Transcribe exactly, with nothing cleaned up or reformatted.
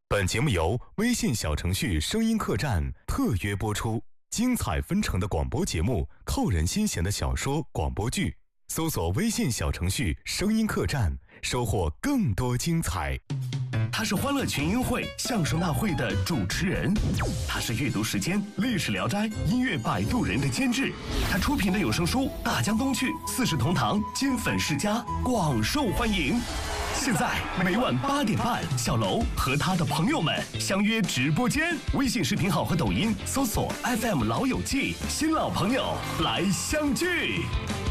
本节目由微信小程序声音客栈特约播出，精彩纷呈的广播节目，扣人心弦的小说、广播剧，搜索微信小程序声音客栈，收获更多精彩。 他是欢乐群英会相声大会的主持人，他是阅读时间历史聊斋音乐摆渡人的监制，他出品的有声书《大江东去》四世同堂金粉世家广受欢迎。现在每晚八点半，小楼和他的朋友们相约直播间，微信视频号和抖音搜索 F M 老友记，新老朋友来相聚。